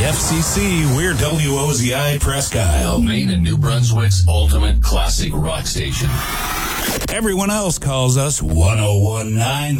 FCC, we're WOZI Presque Isle, Maine and New Brunswick's ultimate classic rock station. Everyone else calls us 1019